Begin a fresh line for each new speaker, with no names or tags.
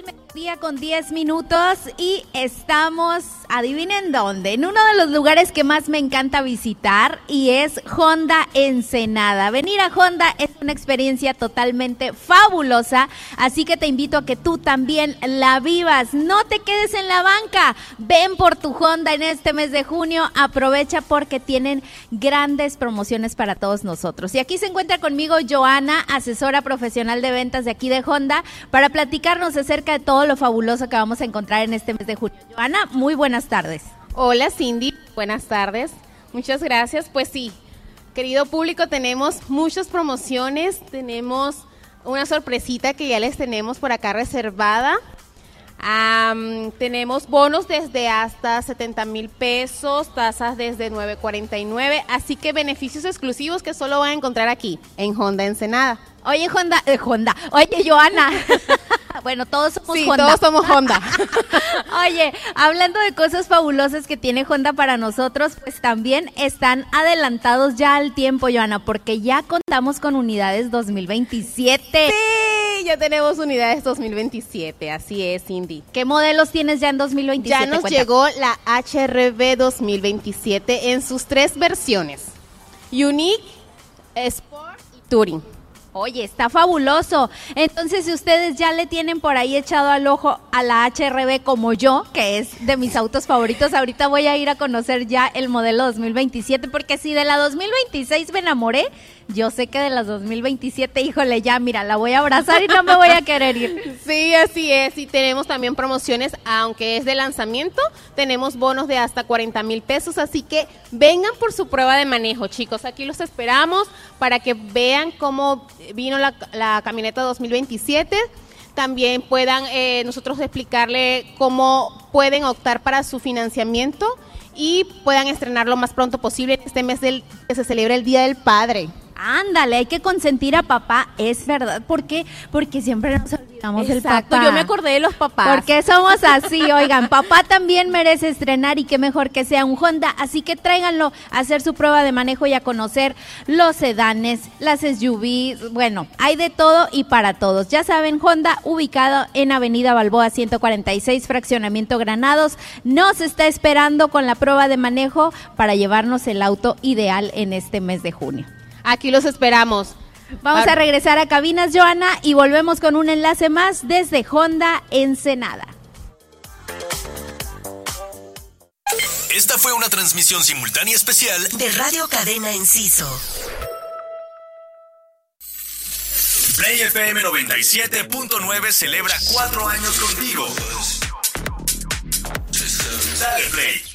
Día con 10 minutos y estamos, adivinen dónde, en uno de los lugares que más me encanta visitar y es Honda Ensenada. Venir a Honda es una experiencia totalmente fabulosa, así que te invito a que tú también la vivas. No te quedes en la banca, ven por tu Honda en este mes de junio, aprovecha porque tienen grandes promociones para todos nosotros. Y aquí se encuentra conmigo Joana, asesora profesional de ventas de aquí de Honda, para platicarnos acerca de todo lo fabuloso que vamos a encontrar en este mes de junio. Joana, muy buenas tardes.
Hola Cindy, buenas tardes. Muchas gracias. Pues sí, querido público, tenemos muchas promociones, tenemos una sorpresita que ya les tenemos por acá reservada. Tenemos bonos desde hasta 70,000 pesos, tasas desde 9.49, así que beneficios exclusivos que solo van a encontrar aquí en Honda Ensenada.
Oye, Oye, Joana. Bueno, todos somos
sí,
Honda.
Todos somos Honda.
Oye, hablando de cosas fabulosas que tiene Honda para nosotros, pues también están adelantados ya al tiempo, Joana, porque ya contamos con unidades 2027.
Sí, ya tenemos unidades 2027, así es, Cindy.
¿Qué modelos tienes ya en 2027?
Ya nos llegó la HR-V 2027 en sus 3 versiones: Unique, Sport y Touring.
Oye, está fabuloso. Entonces, si ustedes ya le tienen por ahí echado al ojo a la HR-V como yo, que es de mis autos favoritos, ahorita voy a ir a conocer ya el modelo 2027, porque si de la 2026 me enamoré, yo sé que de la 2027, híjole, ya, mira, la voy a abrazar y no me voy a querer ir.
Sí, así es. Y tenemos también promociones, aunque es de lanzamiento, tenemos bonos de hasta 40,000 pesos, así que vengan por su prueba de manejo, chicos. Aquí los esperamos para que vean cómo vino la camioneta 2027. También puedan nosotros explicarle cómo pueden optar para su financiamiento y puedan estrenar lo más pronto posible en este mes que se celebra el Día del Padre.
Ándale, hay que consentir a papá, es verdad. ¿Por qué? Porque siempre nos olvidamos del papá.
Yo me acordé de los papás.
Porque somos así, oigan, papá también merece estrenar y qué mejor que sea un Honda, así que tráiganlo a hacer su prueba de manejo y a conocer los sedanes, las SUVs, bueno, hay de todo y para todos. Ya saben, Honda, ubicado en Avenida Balboa 146, Fraccionamiento Granados, nos está esperando con la prueba de manejo para llevarnos el auto ideal en este mes de junio.
Aquí los esperamos.
Vamos a regresar a cabinas, Joana, y volvemos con un enlace más desde Honda Ensenada.
Esta fue una transmisión simultánea especial
de Radio Cadena Enciso.
Play FM 97.9 celebra 4 años contigo. Dale play.